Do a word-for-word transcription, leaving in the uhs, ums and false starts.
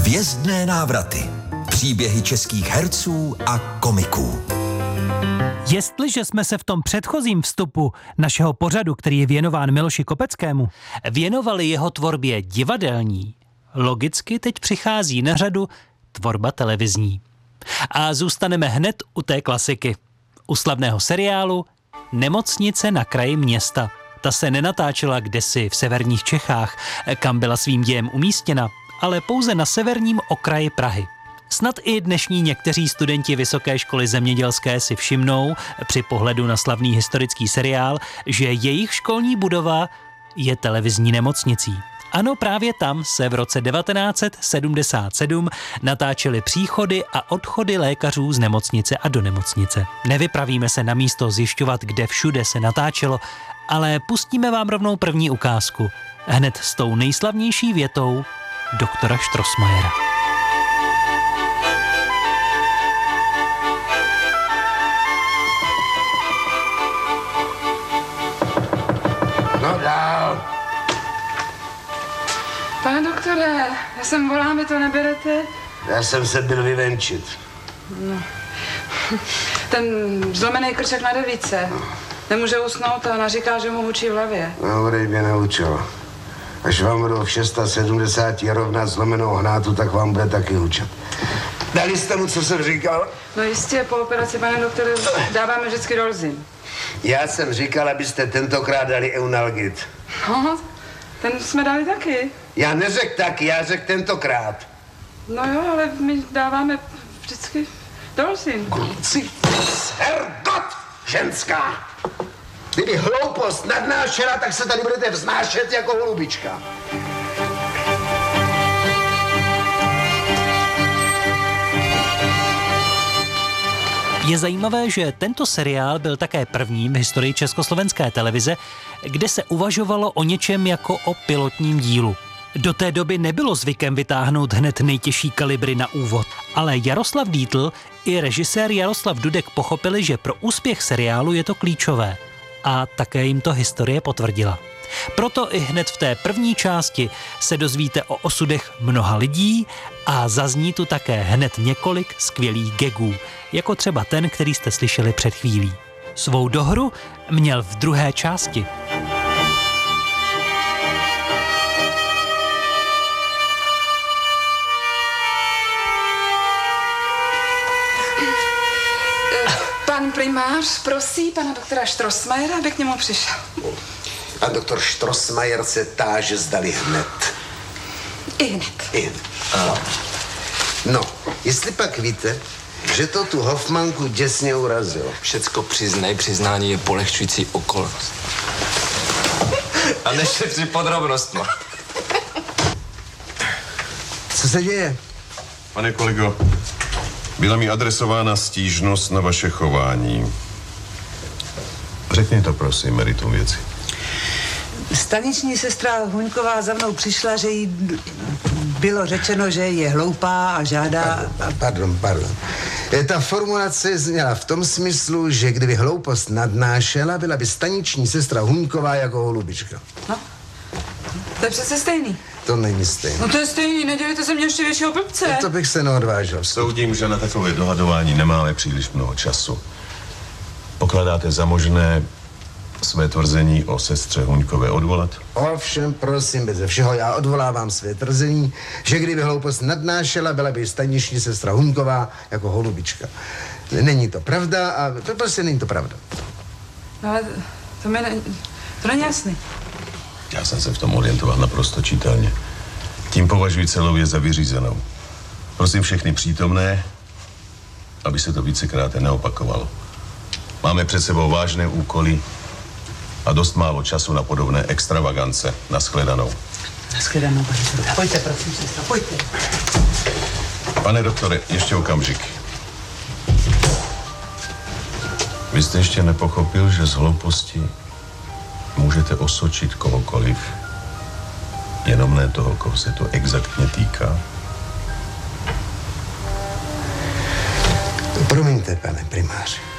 Hvězdné návraty. Příběhy českých herců a komiků. Jestliže jsme se v tom předchozím vstupu našeho pořadu, který je věnován Miloši Kopeckému, věnovali jeho tvorbě divadelní, logicky teď přichází na řadu tvorba televizní. A zůstaneme hned u té klasiky. U slavného seriálu Nemocnice na kraji města. Ta se nenatáčela kdesi v severních Čechách, kam byla svým dějem umístěna, ale pouze na severním okraji Prahy. Snad i dnešní někteří studenti Vysoké školy zemědělské si všimnou při pohledu na slavný historický seriál, že jejich školní budova je televizní nemocnicí. Ano, právě tam se v roce devatenáct set sedmdesát sedm natáčely příchody a odchody lékařů z nemocnice a do nemocnice. Nevypravíme se na místo zjišťovat, kde všude se natáčelo, ale pustíme vám rovnou první ukázku. Hned s tou nejslavnější větou doktora Strossmayera. No dál. Pane doktore, já jsem volám, vy to neberete? Já jsem se byl vyvenčit. No. Ten zlomený krček na devíce. Nemůže usnout a ona říká, že mu hučí v hlavě. No, odej mě neučil. Až vám budou v sedmdesáti šesti rovnat zlomenou hnátu, tak vám bude taky hučet. Dali jste mu, co jsem říkal? No jistě, po operaci, pane doktore, dáváme vždycky Rolzin. Já jsem říkal, abyste tentokrát dali Eunalgid. No, ten jsme dali taky. Já neřekl taky, já řekl tentokrát. No jo, ale my dáváme vždycky Rolzin. Kluci, hergot, ženská! Kdyby hloupost nadnášela, tak se tady budete vznášet jako holubička. Je zajímavé, že tento seriál byl také prvním v historii československé televize, kde se uvažovalo o něčem jako o pilotním dílu. Do té doby nebylo zvykem vytáhnout hned nejtěžší kalibry na úvod, ale Jaroslav Dietl i režisér Jaroslav Dudek pochopili, že pro úspěch seriálu je to klíčové. A také jim to historie potvrdila. Proto i hned v té první části se dozvíte o osudech mnoha lidí a zazní tu také hned několik skvělých gagů, jako třeba ten, který jste slyšeli před chvílí. Svou dohru měl v druhé části. Pan primář prosí pana doktora Strossmayera, aby k němu přišel. A doktor Strossmayer se táže zdali hned. I hned. I hned. Ano. No, jestli pak víte, že to tu Hofmanku děsně urazilo. Všecko přiznej, přiznání je polehčující okolnost. A nešetři podrobnostma. Co se děje? Pane kolego, byla mi adresována stížnost na vaše chování. Řekni to, prosím, meritum věci. Staniční sestra Huňková za mnou přišla, že jí bylo řečeno, že je hloupá a žádá... Pardon, pardon, pardon. Ta formulace zněla v tom smyslu, že kdyby hloupost nadnášela, byla by staniční sestra Huňková jako holubička. No, to je přece stejný. To není stejné. No to je stejný, nedělejte se mě ještě většího blbce. To bych se neodvážil. Soudím, že na takové dohadování nemáme příliš mnoho času. Pokládáte za možné své tvrzení o sestře Huňkové odvolat? Ovšem, prosím, beze všeho já odvolávám své tvrzení, že kdyby hloupost nadnášela, byla by staniční sestra Huňková jako holubička. Není to pravda a to prostě není to pravda. No ale to, mi ne, to není jasný. Já jsem se v tom orientoval naprosto čitelně. Tím považuji celou věc za vyřízenou. Prosím všechny přítomné, aby se to vícekrát neopakovalo. Máme před sebou vážné úkoly a dost málo času na podobné extravagance. Nashledanou. Nashledanou, paní sestra. Pojďte, prosím, sestra, pojďte. Pane doktore, ještě okamžik. Vy jste ještě nepochopil, že z hlouposti můžete osočit kohokoliv, jenom ne toho, koho se to exaktně týká? Promiňte, pane primáři.